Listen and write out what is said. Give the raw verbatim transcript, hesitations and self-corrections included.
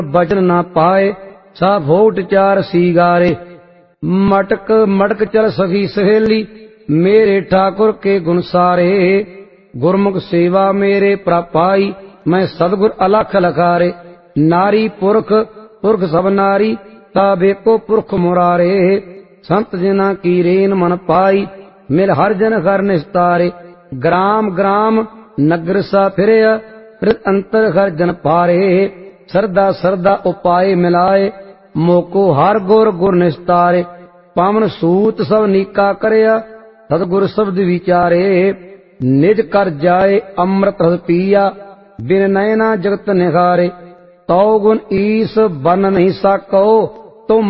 बचन ना पाए सा भोट चार सीगारे। मटक मटक चल सखी सहेली मेरे ठाकुर के गुण सारे। गुरमुख सेवा मेरे प्रपाई मैं सतगुर अलख लखारे। नारी पुरख पुरख सब नारी ताबे को पुरख मुरारे। संत जना की रेन मन पाई मिल हर जन घर निस्तारे। ग्राम ग्राम नगर सा फिरया फिर अंतर घर जन पारे। सरदा सरदा उपाय मिलाए मोको हर गुर गुर निस्तारे। पावन सूत सब नीका करया सतगुर शब्द विचारे। निज कर जाए अमृत रस पिया बिन नैना जगत निहारे। तौ गुण ईस बन नहीं सको